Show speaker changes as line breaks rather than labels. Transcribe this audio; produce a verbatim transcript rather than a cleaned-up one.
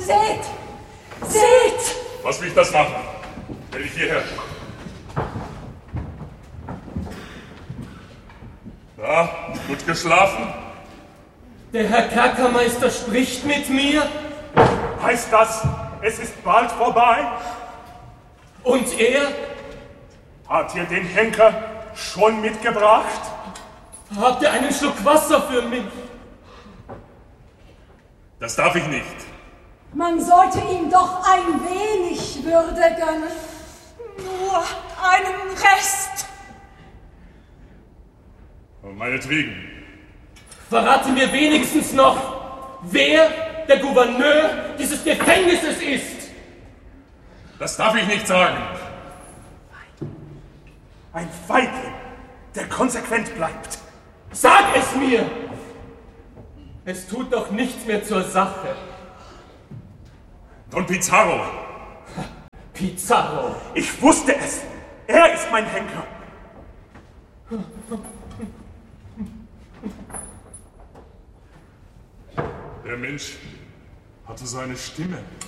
Seht! Seht!
Was will ich das machen? Will ich hierher? Na, gut geschlafen?
Der Herr Kerkermeister spricht mit mir.
Heißt das, es ist bald vorbei?
Und er?
Habt ihr den Henker schon mitgebracht?
Habt ihr einen Schluck Wasser für mich?
Das darf ich nicht.
Man sollte ihm doch ein wenig Würde gönnen.
Nur einen Rest.
Um meinetwegen.
Verrate mir wenigstens noch, wer der Gouverneur dieses Gefängnisses ist.
Das darf ich nicht sagen.
Ein Feigling, der konsequent bleibt.
Sag es mir! Es tut doch nichts mehr zur Sache.
Don Pizarro.
Pizarro.
Ich wusste es. Er ist mein Henker.
Der Mensch hatte seine Stimme.